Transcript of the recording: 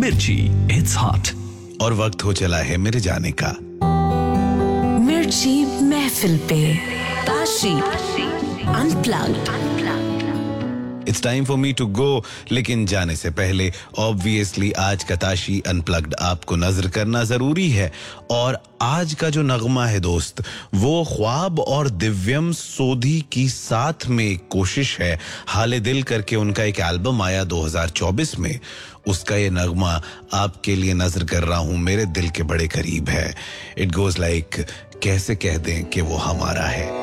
मिर्ची, it's hot. और वक्त हो चला है मेरे जाने का। मिर्ची महफिल पे Tashi unplugged. It's time for me to go, लेकिन जाने से पहले ऑब्वियसली आज का ताशी अनप्लग्ड आपको नजर करना जरूरी है। और आज का जो नगमा है दोस्त, वो ख्वाब और दिव्यम सोधी की साथ में एक कोशिश है। हाले दिल करके उनका एक एल्बम आया 2024 में, उसका ये नगमा आपके लिए नजर कर रहा हूं, मेरे दिल के बड़े करीब है। इट गोज लाइक, कैसे कह दें कि वो हमारा है।